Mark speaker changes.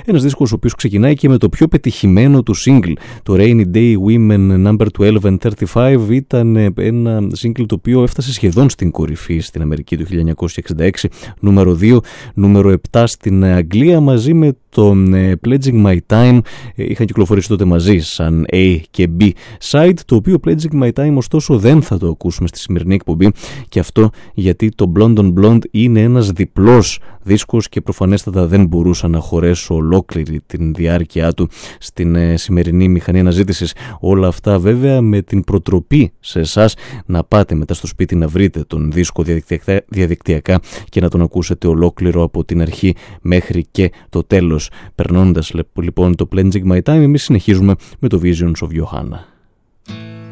Speaker 1: Ένας δίσκος ο οποίος ξεκινάει και με το πιο πετυχημένο του single. Το Rainy Day Women No. 12 and 35 ήταν ένα single το οποίο έφτασε σχεδόν στην κορυφή στην Αμερική το 1966, νούμερο 2, νούμερο 7 στην Αγγλία, μαζί με το Pledging My Time. Είχαν κυκλοφορήσει τότε μαζί σαν A και B side, το οποίο Pledging My Time ωστόσο δεν θα το ακούσουμε στη σημερινή εκπομπή, και αυτό γιατί το Blonde on Blonde είναι ένας διπλός δίσκος και προφανέστατα δεν μπορούσα να χωρέσω ολόκληρη την διάρκεια του στην σημερινή μηχανή αναζήτησης. Όλα αυτά βέβαια με την προτροπή σε εσάς να πάτε μετά στο σπίτι να βρείτε τον δίσκο διαδικτυακά και να τον ακούσετε ολόκληρο από την αρχή μέχρι και το τέλος. Περνώντας λοιπόν το Pledging My Time, εμείς συνεχίζουμε με το Visions of Johanna.